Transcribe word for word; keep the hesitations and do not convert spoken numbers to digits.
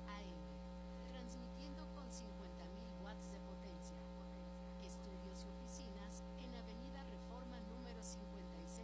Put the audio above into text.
A M, transmitiendo con cincuenta mil watts de potencia